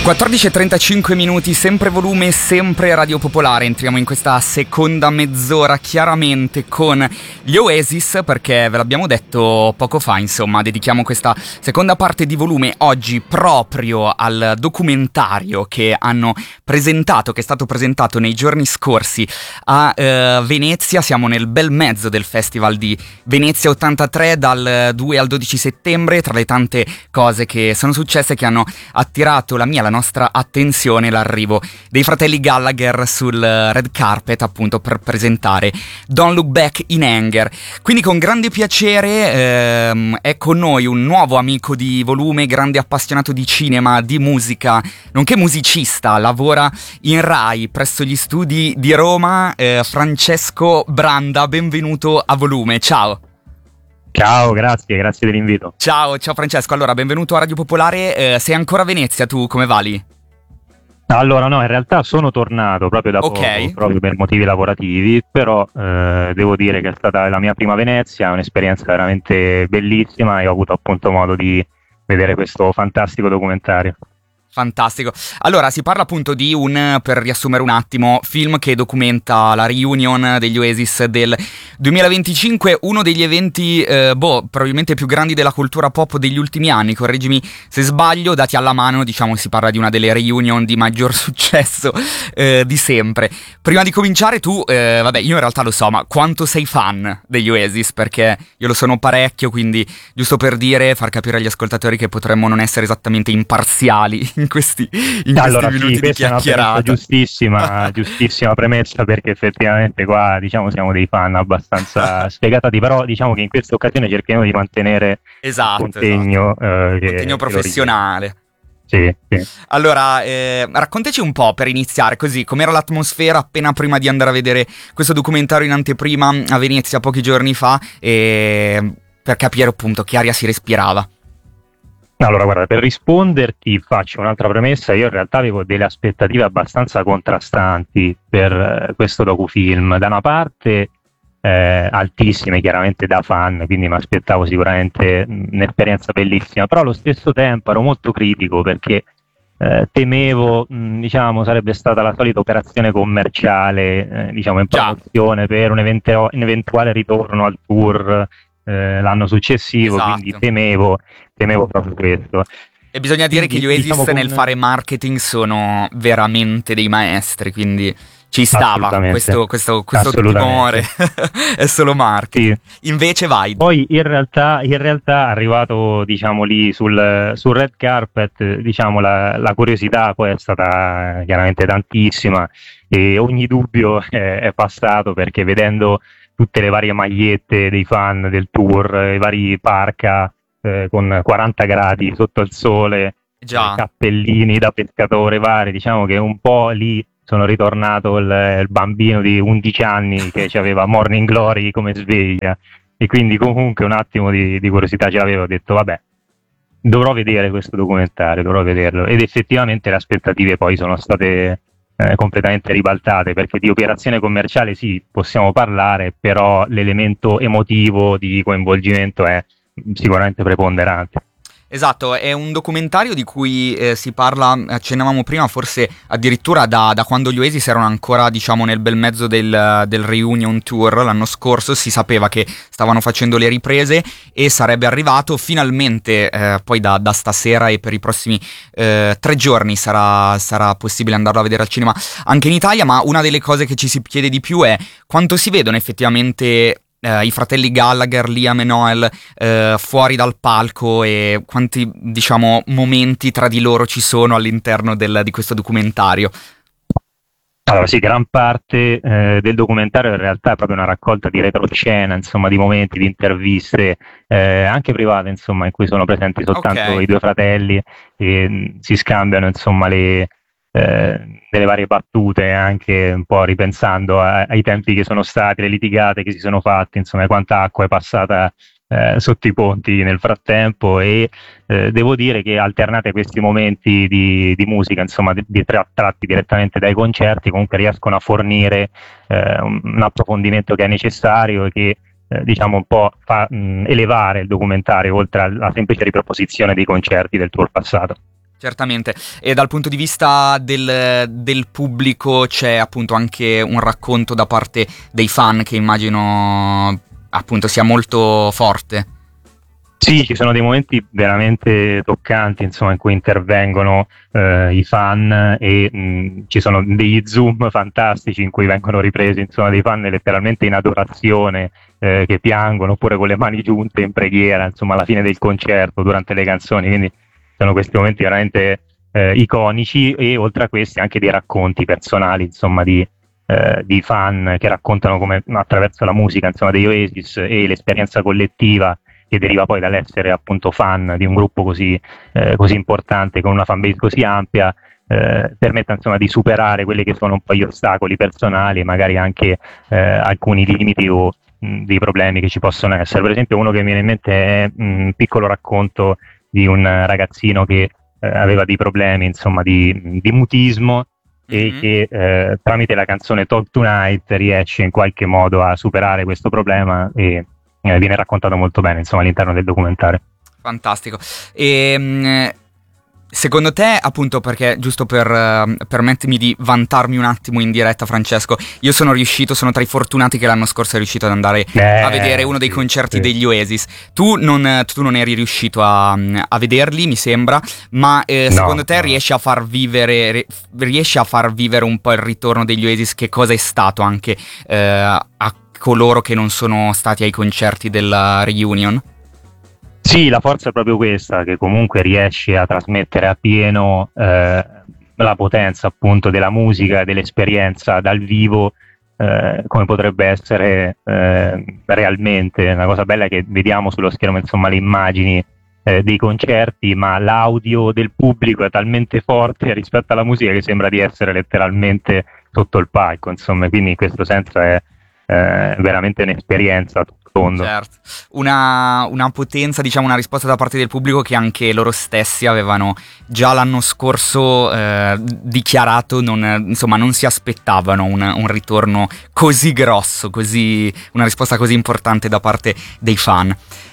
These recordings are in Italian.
14:35 minuti, sempre volume, sempre Radio Popolare. Entriamo in questa seconda mezz'ora chiaramente con gli Oasis, perché ve l'abbiamo detto poco fa, insomma, dedichiamo questa seconda parte di volume oggi proprio al documentario che hanno presentato, che è stato presentato nei giorni scorsi a Venezia. Siamo nel bel mezzo del Festival di Venezia 83 dal 2 al 12 settembre. Tra le tante cose che sono successe, che hanno attirato la nostra attenzione, l'arrivo dei fratelli Gallagher sul red carpet, appunto per presentare Don't Look Back in Anger. Quindi con grande piacere è con noi un nuovo amico di volume, grande appassionato di cinema, di musica, nonché musicista, lavora in Rai presso gli studi di Roma, Francesco Branda. Benvenuto a volume, ciao. Ciao, grazie dell'invito. Ciao Francesco, allora benvenuto a Radio Popolare. Sei ancora a Venezia tu, come va lì? Allora no, in realtà sono tornato proprio da poco, proprio per motivi lavorativi, però devo dire che è stata la mia prima Venezia, un'esperienza veramente bellissima e ho avuto appunto modo di vedere questo fantastico documentario. Fantastico. Allora, si parla appunto di per riassumere un attimo, film che documenta la reunion degli Oasis del 2025, uno degli eventi, probabilmente più grandi della cultura pop degli ultimi anni, correggimi se sbaglio, dati alla mano, diciamo, si parla di una delle reunion di maggior successo di sempre. Prima di cominciare tu, vabbè, io in realtà lo so, ma quanto sei fan degli Oasis? Perché io lo sono parecchio, quindi giusto per dire, far capire agli ascoltatori che potremmo non essere esattamente imparziali in questi minuti di chiacchierata. Giustissima premessa, perché effettivamente qua diciamo siamo dei fan abbastanza sfegatati, però diciamo che in questa occasione cerchiamo di mantenere contegno professionale. Sì. Allora, raccontaci un po', per iniziare così, com'era l'atmosfera appena prima di andare a vedere questo documentario in anteprima a Venezia pochi giorni fa, per capire appunto che aria si respirava. Allora, guarda, per risponderti faccio un'altra premessa. Io in realtà avevo delle aspettative abbastanza contrastanti per questo docufilm. Da una parte altissime, chiaramente da fan, quindi mi aspettavo sicuramente un'esperienza bellissima, però allo stesso tempo ero molto critico perché temevo, diciamo, sarebbe stata la solita operazione commerciale, diciamo, in promozione per un eventuale ritorno al tour l'anno successivo, quindi temevo proprio questo. E bisogna dire che gli Oasis, diciamo, nel fare marketing sono veramente dei maestri, quindi ci stava questo timore. È solo marketing. Sì. Invece vai. Poi in realtà arrivato, diciamo, lì sul red carpet, diciamo, la curiosità poi è stata chiaramente tantissima e ogni dubbio è passato, perché vedendo tutte le varie magliette dei fan del tour, i vari parka con 40 gradi sotto il sole, cappellini da pescatore vari, diciamo che un po' lì sono ritornato il bambino di 11 anni che aveva Morning Glory come sveglia, e quindi comunque un attimo di curiosità ce l'avevo. Ho detto vabbè, dovrò vedere questo documentario, dovrò vederlo, ed effettivamente le aspettative poi sono state completamente ribaltate, perché di operazione commerciale sì, possiamo parlare, però l'elemento emotivo di coinvolgimento è sicuramente preponderante. Esatto, è un documentario di cui si parla, accennavamo prima, forse addirittura da quando gli Oasis erano ancora, diciamo, nel bel mezzo del Reunion Tour l'anno scorso. Si sapeva che stavano facendo le riprese e sarebbe arrivato finalmente, poi da stasera e per i prossimi 3 giorni sarà possibile andarlo a vedere al cinema anche in Italia. Ma una delle cose che ci si chiede di più è quanto si vedono effettivamente i fratelli Gallagher, Liam e Noel, fuori dal palco, e quanti, diciamo, momenti tra di loro ci sono all'interno di questo documentario. Allora sì, gran parte del documentario in realtà è proprio una raccolta di retroscena, insomma, di momenti, di interviste anche private, insomma, in cui sono presenti soltanto i due fratelli e si scambiano, insomma, delle varie battute, anche un po' ripensando ai tempi che sono stati, le litigate che si sono fatte, insomma, quanta acqua è passata sotto i ponti nel frattempo. E devo dire che alternate questi momenti di musica, insomma, tratti direttamente dai concerti, comunque riescono a fornire un approfondimento che è necessario e che diciamo un po' fa elevare il documentario oltre alla semplice riproposizione dei concerti del tour passato. Certamente, e dal punto di vista del pubblico c'è appunto anche un racconto da parte dei fan che immagino appunto sia molto forte. Sì, ci sono dei momenti veramente toccanti, insomma, in cui intervengono i fan e ci sono degli zoom fantastici in cui vengono ripresi, insomma, dei fan letteralmente in adorazione, che piangono oppure con le mani giunte in preghiera, insomma, alla fine del concerto, durante le canzoni, quindi sono questi momenti veramente iconici, e oltre a questi anche dei racconti personali, insomma, di fan che raccontano come attraverso la musica, insomma, degli Oasis e l'esperienza collettiva che deriva poi dall'essere appunto fan di un gruppo così importante, con una fanbase così ampia, permetta insomma di superare quelli che sono un po' gli ostacoli personali e magari anche alcuni limiti o dei problemi che ci possono essere. Per esempio, uno che mi viene in mente è un piccolo racconto di un ragazzino che aveva dei problemi, insomma, di mutismo, e che tramite la canzone Talk Tonight riesce in qualche modo a superare questo problema, e viene raccontato molto bene, insomma, all'interno del documentario. Fantastico. E secondo te, appunto, perché giusto per permettermi di vantarmi un attimo in diretta, Francesco, io sono tra i fortunati che l'anno scorso è riuscito ad andare a vedere uno dei concerti degli Oasis. Tu non eri riuscito a vederli, mi sembra, ma secondo te riesci a far vivere un po' il ritorno degli Oasis? Che cosa è stato anche a coloro che non sono stati ai concerti della reunion? Sì, la forza è proprio questa, che comunque riesce a trasmettere appieno la potenza appunto della musica e dell'esperienza dal vivo, come potrebbe essere realmente. Una cosa bella è che vediamo sullo schermo, insomma, le immagini dei concerti, ma l'audio del pubblico è talmente forte rispetto alla musica che sembra di essere letteralmente sotto il palco, insomma, quindi in questo senso è veramente un'esperienza a tutto tondo. Certo, una potenza, diciamo, una risposta da parte del pubblico che anche loro stessi avevano già l'anno scorso dichiarato, non si aspettavano un ritorno così grosso, una risposta così importante da parte dei fan.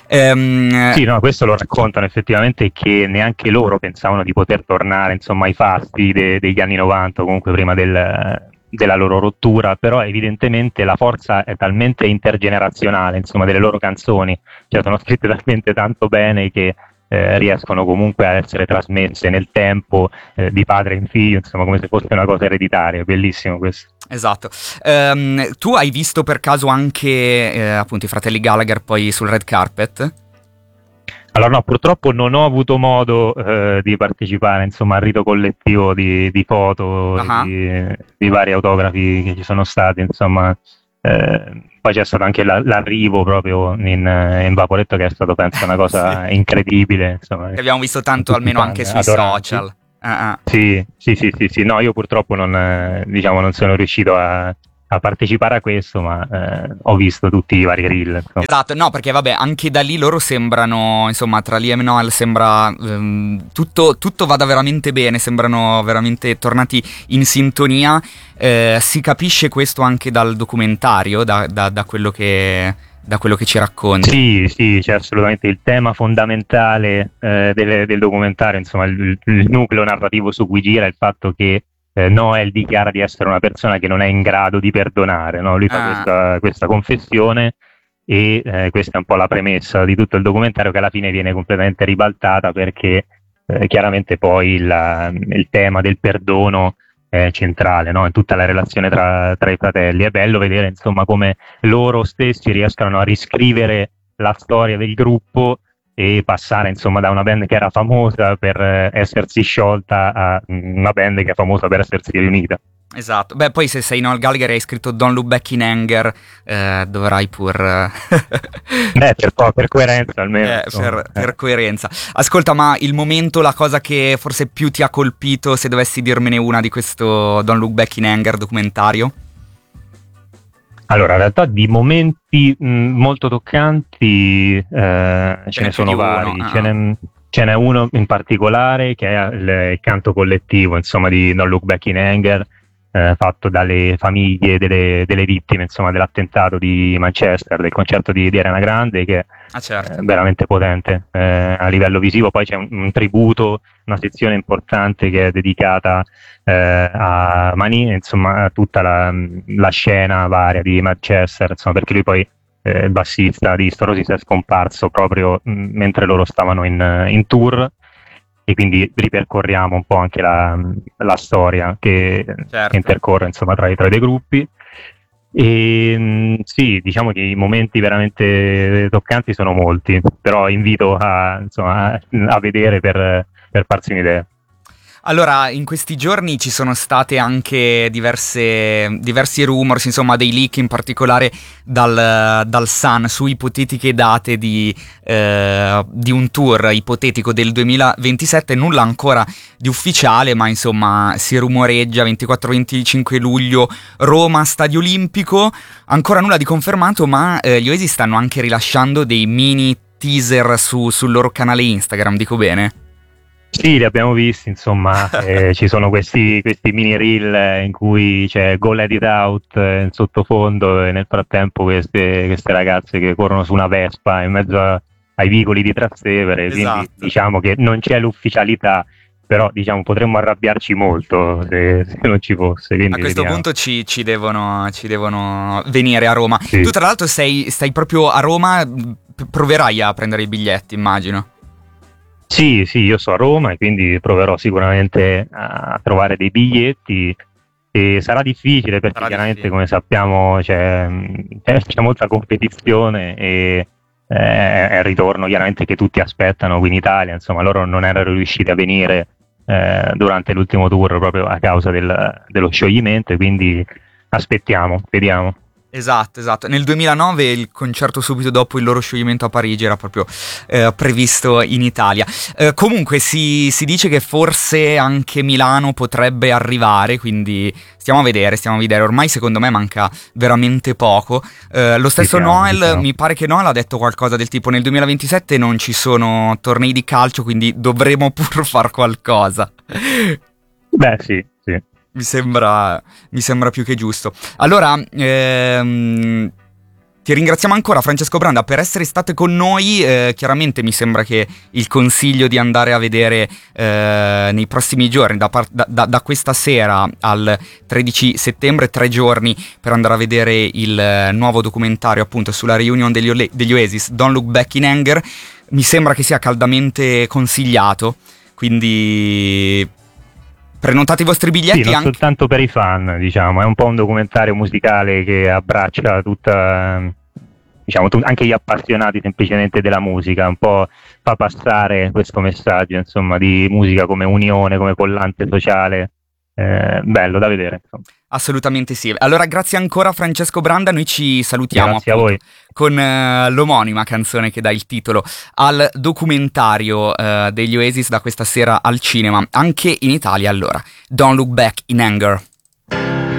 Sì, no, questo lo raccontano effettivamente, che neanche loro pensavano di poter tornare, insomma, ai fasti degli anni 90, comunque prima della loro rottura, però evidentemente la forza è talmente intergenerazionale, insomma, delle loro canzoni, cioè sono scritte talmente tanto bene che riescono comunque a essere trasmesse nel tempo, di padre in figlio, insomma, come se fosse una cosa ereditaria. Bellissimo questo. Esatto. Tu hai visto per caso anche appunto i fratelli Gallagher poi sul red carpet? Allora no, purtroppo non ho avuto modo di partecipare, insomma, al rito collettivo di foto, di vari autografi che ci sono stati, insomma. Poi c'è stato anche l'arrivo proprio in Vaporetto, che è stato, penso, una cosa incredibile, insomma. Che abbiamo visto tanto, almeno anche sui social. Sì, no, io purtroppo non sono riuscito a partecipare a questo, ma ho visto tutti i vari reel. Insomma. Esatto, no, perché vabbè, anche da lì loro sembrano, insomma, tra Liam e Noel sembra tutto vada veramente bene, sembrano veramente tornati in sintonia. Si capisce questo anche dal documentario, da quello che ci racconti. Sì, c'è assolutamente il tema fondamentale del documentario, insomma, il nucleo narrativo su cui gira, il fatto che Noel dichiara di essere una persona che non è in grado di perdonare, no? Lui fa questa confessione, e questa è un po' la premessa di tutto il documentario, che alla fine viene completamente ribaltata, perché chiaramente poi il tema del perdono è centrale, no? In tutta la relazione tra i fratelli. È bello vedere, insomma, come loro stessi riescano a riscrivere la storia del gruppo e passare, insomma, da una band che era famosa per essersi sciolta a una band che è famosa per essersi riunita. Esatto, beh, poi se sei Noel Gallagher e hai scritto Don't Look Back in Anger, dovrai pur... per coerenza almeno. Per coerenza. Ascolta, ma il momento, la cosa che forse più ti ha colpito, se dovessi dirmene una, di questo Don't Look Back in Anger documentario? Allora, in realtà di momenti molto toccanti ce ne sono vari. Ce n'è uno in particolare che è il canto collettivo, insomma, di Don't Look Back in Anger, fatto dalle famiglie delle vittime, insomma, dell'attentato di Manchester, del concerto di Ariana Grande, che certo. è veramente potente a livello visivo. Poi c'è un tributo, una sezione importante che è dedicata a Mani, insomma, a tutta la scena varia di Manchester, insomma, perché lui poi il bassista di Storosis è scomparso proprio mentre loro stavano in tour, e quindi ripercorriamo un po' anche la storia che intercorre, insomma, tra i due gruppi. E sì, diciamo che i momenti veramente toccanti sono molti, però invito insomma, a vedere per farsi un'idea. Allora, in questi giorni ci sono state anche diversi rumors, insomma, dei leak, in particolare dal Sun, su ipotetiche date di un tour ipotetico del 2027, nulla ancora di ufficiale, ma insomma si rumoreggia 24-25 luglio, Roma, Stadio Olimpico, ancora nulla di confermato, ma gli Oasis stanno anche rilasciando dei mini teaser sul loro canale Instagram, dico bene? Sì, li abbiamo visti, insomma, ci sono questi mini reel in cui c'è Go Let It Out in sottofondo, e nel frattempo queste ragazze che corrono su una Vespa in mezzo ai vicoli di Trastevere, esatto. Quindi diciamo che non c'è l'ufficialità, però diciamo potremmo arrabbiarci molto se non ci fosse. Quindi a questo punto ci devono venire a Roma. Sì. Tu tra l'altro stai proprio a Roma, proverai a prendere i biglietti, immagino. Sì, io sto a Roma e quindi proverò sicuramente a trovare dei biglietti, e sarà difficile perché chiaramente, come sappiamo, c'è molta competizione, e è il ritorno chiaramente che tutti aspettano qui in Italia. Insomma, loro non erano riusciti a venire durante l'ultimo tour proprio a causa dello scioglimento, e quindi aspettiamo, vediamo. Esatto. Nel 2009 il concerto subito dopo il loro scioglimento a Parigi era proprio previsto in Italia. Comunque si dice che forse anche Milano potrebbe arrivare, quindi stiamo a vedere. Ormai secondo me manca veramente poco. Lo stesso Noel, mi pare che Noel ha detto qualcosa del tipo: nel 2027 non ci sono tornei di calcio, quindi dovremo pur far qualcosa. Beh, sì. Mi sembra più che giusto. Allora, ti ringraziamo ancora, Francesco Branda, per essere stato con noi. Chiaramente mi sembra che il consiglio di andare a vedere nei prossimi giorni, da questa sera al 13 settembre, 3 giorni per andare a vedere il nuovo documentario appunto sulla reunion degli Oasis, Don't Look Back in Anger, mi sembra che sia caldamente consigliato, quindi prenotate i vostri biglietti. Sì, non soltanto per i fan, diciamo, è un po' un documentario musicale che abbraccia tutta, diciamo, anche gli appassionati semplicemente della musica, un po' fa passare questo messaggio, insomma, di musica come unione, come collante sociale. Bello da vedere, insomma. Assolutamente sì. Allora grazie ancora Francesco Branda, noi ci salutiamo grazie appunto a voi con l'omonima canzone che dà il titolo al documentario degli Oasis da questa sera al cinema, anche in Italia. Allora, Don't Look Back in Anger.